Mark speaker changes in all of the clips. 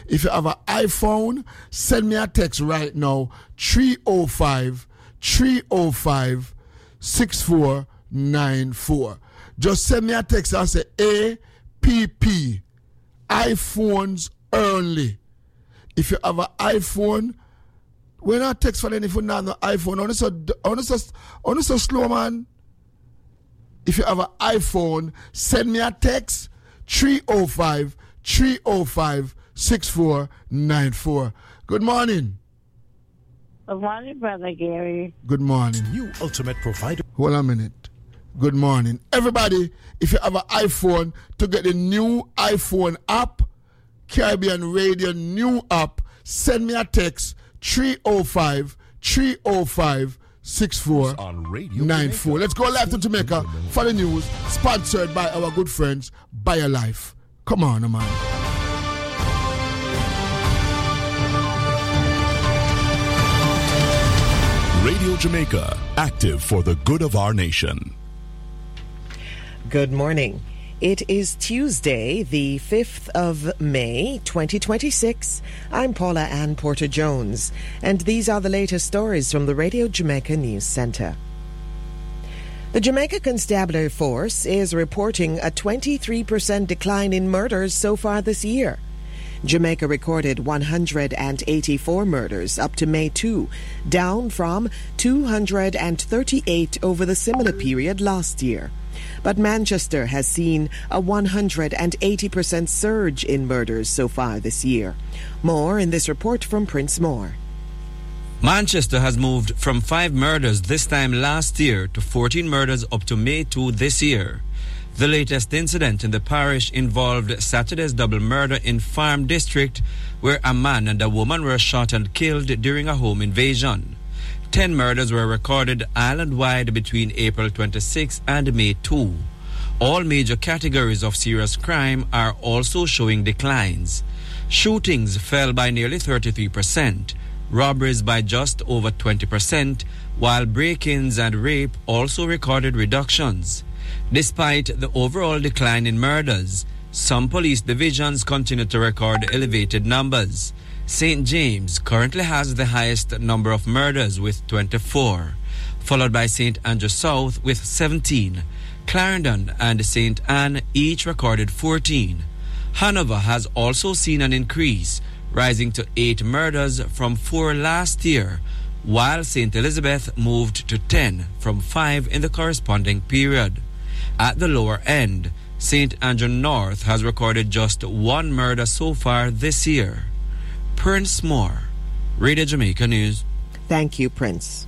Speaker 1: If you have an iPhone, send me a text right now, 305-6494. Just send me a text and say APP, iPhones only. If you have an iPhone, we're not text for anything now, no iPhone. Only so slow, man. If you have an iPhone, send me a text, 305-6494. Good morning.
Speaker 2: Good morning, Brother Gary.
Speaker 1: Good morning.
Speaker 3: New ultimate provider.
Speaker 1: Hold on a minute. Good morning. Everybody, if you have an iPhone, to get the new iPhone app, Caribbean Radio new app, send me a text, 305-6494. Let's go live to Jamaica for the news, sponsored by our good friends, BioLife. Come on, man.
Speaker 3: Radio Jamaica, active for the good of our nation.
Speaker 4: Good morning. It is Tuesday, the 5th of May, 2026. I'm Paula Ann Porter-Jones, and these are the latest stories from the Radio Jamaica News Centre. The Jamaica Constabulary Force is reporting a 23% decline in murders so far this year. Jamaica recorded 184 murders up to May 2, down from 238 over the similar period last year. But Manchester has seen a 180% surge in murders so far this year. More in this report from Prince Moore.
Speaker 5: Manchester has moved from 5 murders this time last year to 14 murders up to May 2 this year. The latest incident in the parish involved Saturday's double murder in Farm District, where a man and a woman were shot and killed during a home invasion. 10 murders were recorded island-wide between April 26 and May 2. All major categories of serious crime are also showing declines. Shootings fell by nearly 33%, robberies by just over 20%, while break-ins and rape also recorded reductions. Despite the overall decline in murders, some police divisions continue to record elevated numbers. St. James currently has the highest number of murders with 24, followed by St. Andrew South with 17. Clarendon and St. Anne each recorded 14. Hanover has also seen an increase, rising to 8 murders from 4 last year, while St. Elizabeth moved to 10 from 5 in the corresponding period. At the lower end, St. Andrew North has recorded just 1 murder so far this year. Prince Moore, Radio Jamaica News.
Speaker 4: Thank you, Prince.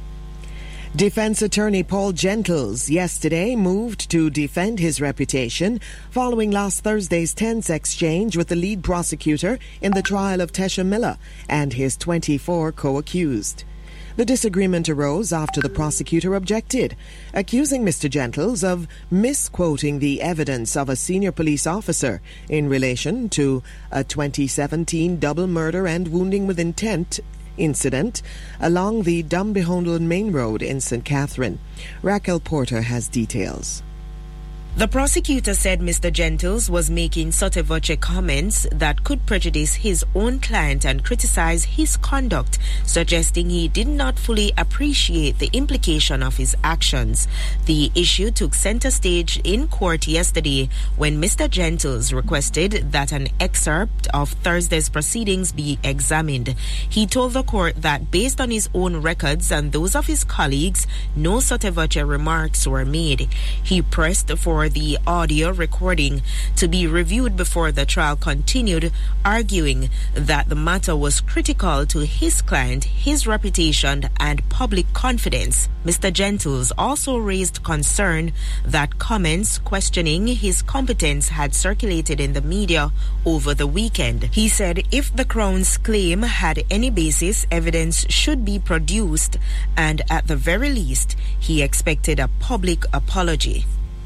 Speaker 4: Defense attorney Paul Gentles yesterday moved to defend his reputation following last Thursday's tense exchange with the lead prosecutor in the trial of Tesha Miller and his 24 co-accused. The disagreement arose after the prosecutor objected, accusing Mr. Gentles of misquoting the evidence of a senior police officer in relation to a 2017 double murder and wounding with intent incident along the Dumbehonden Main Road in St. Catherine. Raquel Porter has details.
Speaker 6: The prosecutor said Mr. Gentles was making sotto voce comments that could prejudice his own client and criticize his conduct, suggesting he did not fully appreciate the implication of his actions. The issue took center stage in court yesterday when Mr. Gentles requested that an excerpt of Thursday's proceedings be examined. He told the court that based on his own records and those of his colleagues, no sotto voce remarks were made. He pressed for the audio recording to be reviewed before the trial continued, arguing that the matter was critical to his client, his reputation, and public confidence. Mr. Gentles also raised concern that comments questioning his competence had circulated in the media over the weekend. He said if the Crown's claim had any basis, evidence should be produced, and at the very least, he expected a public apology.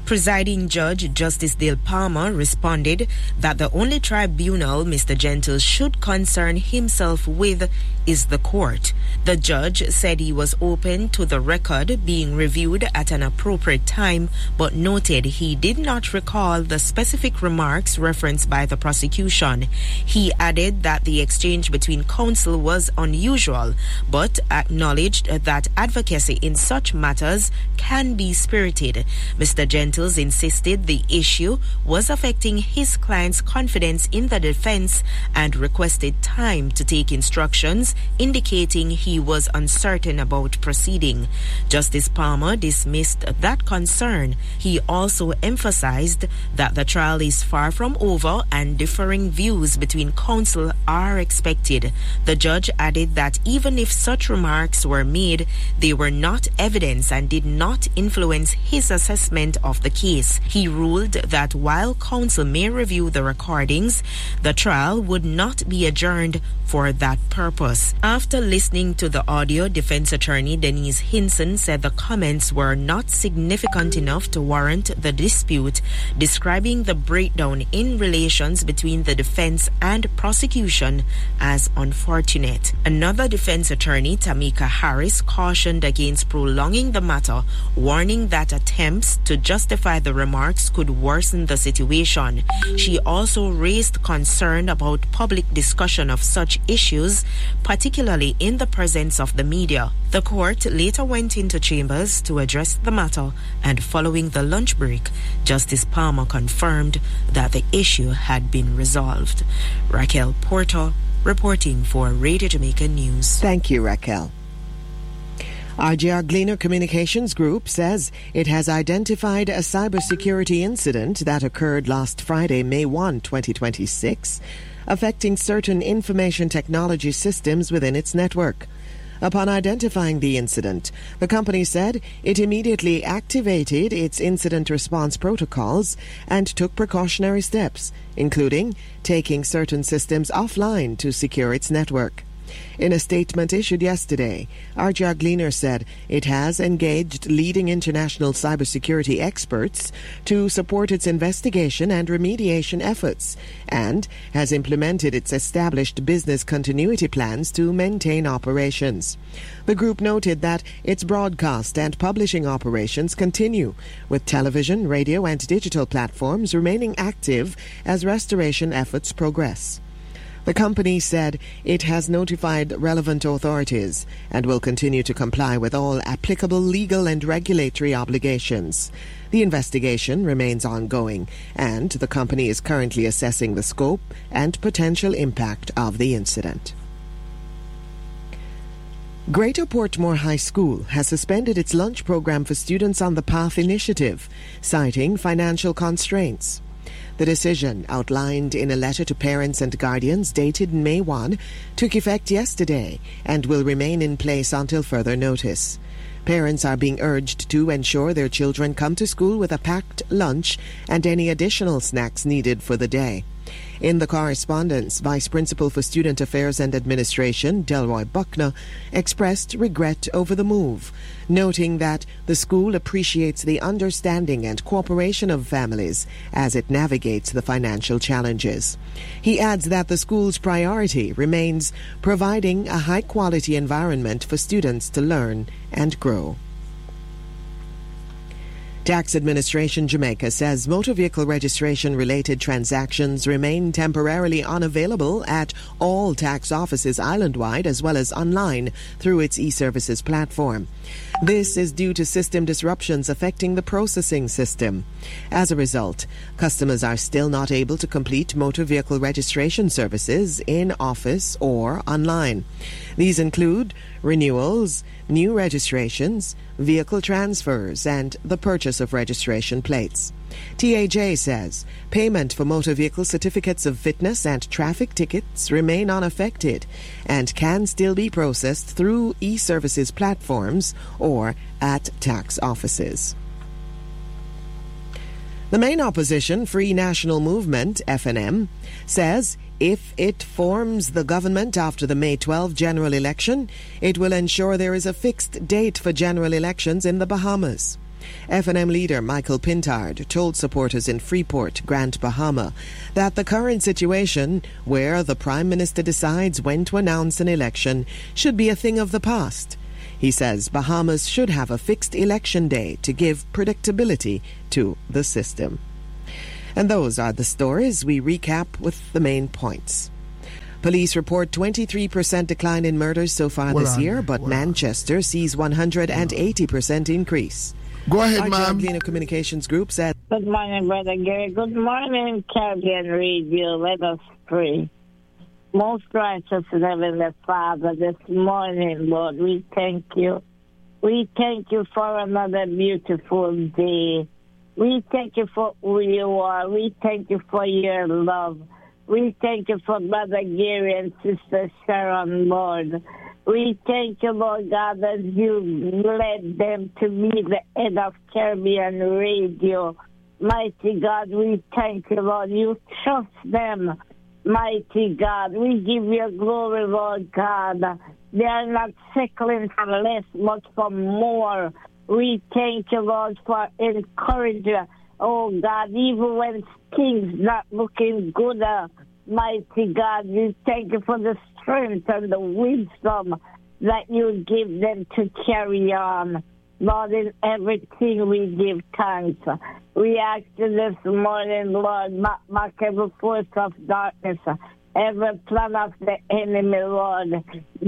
Speaker 6: Presiding Judge Justice Dale Palmer responded that the only tribunal Mr. Gentles should concern himself with is the court. The judge said he was open to the record being reviewed at an appropriate time, but noted he did not recall the specific remarks referenced by the prosecution. He added that the exchange between counsel was unusual, but acknowledged that advocacy in such matters can be spirited. Mr. Gentles insisted the issue was affecting his client's confidence in the defense and requested time to take instructions, indicating he was uncertain about proceeding. Justice Palmer dismissed that concern. He also emphasized that the trial is far from over and differing views between counsel are expected. The judge added that even if such remarks were made, they were not evidence and did not influence his assessment of the case. He ruled that while counsel may review the recordings, the trial would not be adjourned for that purpose. After listening to the audio, defense attorney Denise Hinson said the comments were not significant enough to warrant the dispute, describing the breakdown in relations between the defense and prosecution as unfortunate. Another defense attorney, Tamika Harris, cautioned against prolonging the matter, warning that attempts to justify the remarks could worsen the situation. She also raised concern about public discussion of such issues, particularly in the presence of the media. The court later went into chambers to address the matter, and following the lunch break, Justice Palmer confirmed that the issue had been resolved. Raquel Porter reporting for Radio Jamaica News.
Speaker 4: Thank you, Raquel. RJR Gleaner Communications Group says it has identified a cybersecurity incident that occurred last Friday, May 1, 2026, affecting certain information technology systems within its network. Upon identifying the incident, the company said it immediately activated its incident response protocols and took precautionary steps, including taking certain systems offline to secure its network. In a statement issued yesterday, RJR Gleaner said it has engaged leading international cybersecurity experts to support its investigation and remediation efforts and has implemented its established business continuity plans to maintain operations. The group noted that its broadcast and publishing operations continue, with television, radio, and digital platforms remaining active as restoration efforts progress. The company said it has notified relevant authorities and will continue to comply with all applicable legal and regulatory obligations. The investigation remains ongoing, and the company is currently assessing the scope and potential impact of the incident. Greater Portmore High School has suspended its lunch program for students on the PATH initiative, citing financial constraints. The decision, outlined in a letter to parents and guardians dated May 1, took effect yesterday and will remain in place until further notice. Parents are being urged to ensure their children come to school with a packed lunch and any additional snacks needed for the day. In the correspondence, Vice Principal for Student Affairs and Administration, Delroy Buckner, expressed regret over the move, noting that the school appreciates the understanding and cooperation of families as it navigates the financial challenges. He adds that the school's priority remains providing a high-quality environment for students to learn and grow. Tax Administration Jamaica says motor vehicle registration-related transactions remain temporarily unavailable at all tax offices island-wide as well as online through its e-services platform. This is due to system disruptions affecting the processing system. As a result, customers are still not able to complete motor vehicle registration services in office or online. These include renewals, new registrations, vehicle transfers, and the purchase of registration plates. TAJ says payment for motor vehicle certificates of fitness and traffic tickets remain unaffected and can still be processed through e-services platforms or at tax offices. The main opposition, Free National Movement, FNM, says if it forms the government after the May 12 general election, it will ensure there is a fixed date for general elections in the Bahamas. F&M leader Michael Pintard told supporters in Freeport, Grand Bahama, that the current situation, where the Prime Minister decides when to announce an election, should be a thing of the past. He says Bahamas should have a fixed election day to give predictability to the system. And those are the stories. We recap with the main points. Police report 23% decline in murders so far this year, but Manchester sees 180% increase.
Speaker 1: Go ahead, ma'am.
Speaker 4: Our Communications Group said,
Speaker 2: Good morning, Brother Gary. Good morning, Caribbean Radio. Let us pray. Most righteous and heavenly Father, this morning, Lord, we thank you. We thank you for another beautiful day. We thank you for who you are. We thank you for your love. We thank you for Brother Gary and Sister Sharon, Lord. We thank you, Lord God, that you led them to be the head of Caribbean Radio. Mighty God, we thank you, Lord. You trust them, mighty God. We give you glory, Lord God. They are not settling for less, but for more. We thank you, Lord, for encouraging. Oh, God, even when things not looking good, mighty God, we thank you for the strength and the wisdom that you give them to carry on. Lord, in everything we give thanks. We ask you this morning, Lord, mark every force of darkness, every plan of the enemy, Lord.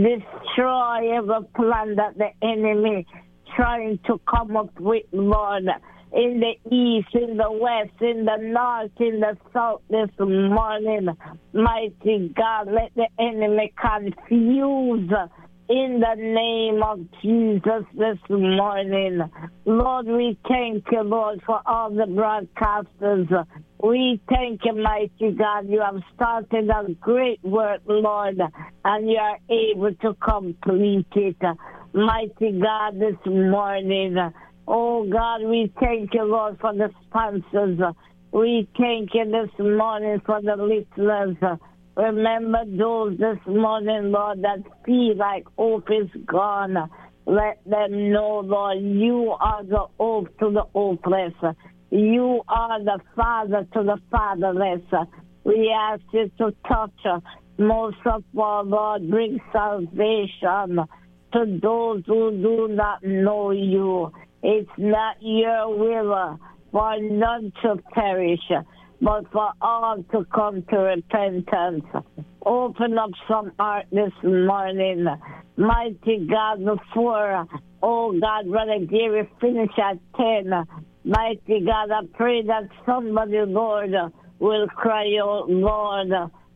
Speaker 2: Destroy every plan that the enemy trying to come up with, Lord. In the east, in the west, in the north, in the south this morning. Mighty God, let the enemy confuse in the name of Jesus this morning. Lord, we thank you, Lord, for all the broadcasters. We thank you, mighty God. You have started a great work, Lord, and you are able to complete it. Mighty God, this morning. Oh, God, we thank you, Lord, for the sponsors. We thank you this morning for the listeners. Remember those this morning, Lord, that feel like hope is gone. Let them know, Lord, you are the hope to the hopeless. You are the Father to the fatherless. We ask you to touch most of all, Lord, bring salvation to those who do not know you. It's not your will for none to perish, but for all to come to repentance. Open up some heart this morning. Mighty God, before, oh God, Brother Gary finish at 10. Mighty God, I pray that somebody, Lord, will cry out, Lord,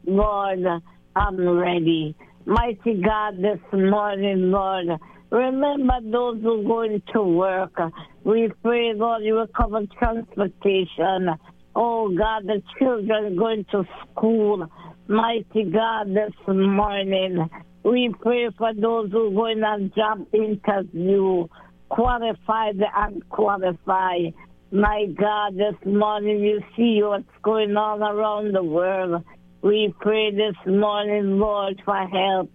Speaker 2: Lord, I'm ready. Mighty God, this morning, Lord, remember those who are going to work. We pray, Lord, you will cover transportation. Oh, God, the children going to school. Mighty God, this morning, we pray for those who are going on job interview, qualified and unqualified. My God, this morning, you see what's going on around the world. We pray this morning, Lord, for help.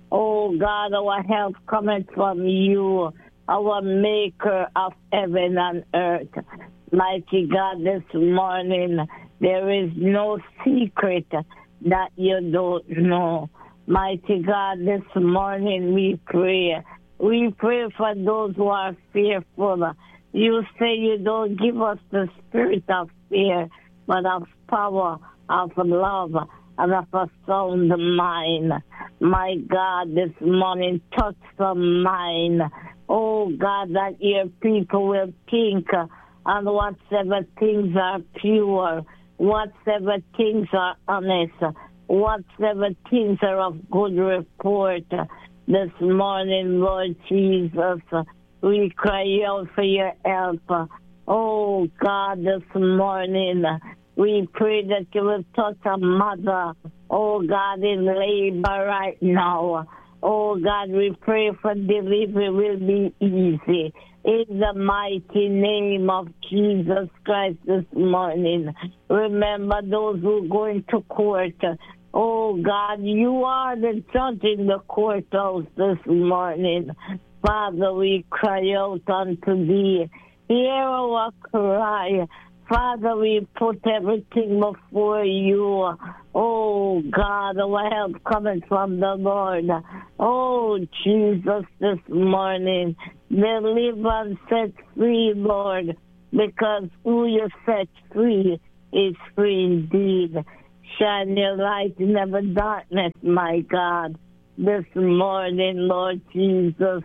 Speaker 2: Oh, God, our help coming from you, our maker of heaven and earth. Mighty God, this morning, there is no secret that you don't know. Mighty God, this morning we pray. We pray for those who are fearful. You say you don't give us the spirit of fear, but of power, of love, and of a sound mind. My God, this morning, touch the mind. Oh, God, that your people will think on whatsoever things are pure, whatsoever things are honest, whatsoever things are of good report. This morning, Lord Jesus, we cry out for your help. Oh, God, this morning, we pray that you will touch a mother, oh, God, in labor right now. Oh, God, we pray for delivery will be easy. In the mighty name of Jesus Christ this morning. Remember those who are going to court. Oh, God, you are the judge in the courthouse this morning. Father, we cry out unto thee. Hear our cry. Father, we put everything before you. Oh, God, our help coming from the Lord. Oh, Jesus, this morning, deliver and set free, Lord, because who you set free is free indeed. Shine your light in every darkness, my God, this morning, Lord Jesus.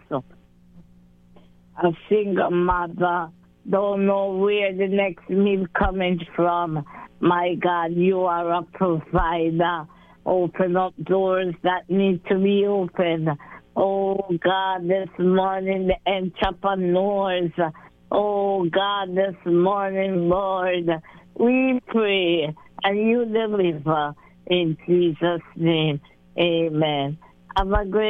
Speaker 2: A single mother don't know where the next meal coming from. My God, you are a provider. Open up doors that need to be opened. Oh, God, this morning, the entrepreneurs. Oh, God, this morning, Lord, we pray and you deliver in Jesus' name. Amen. Have a great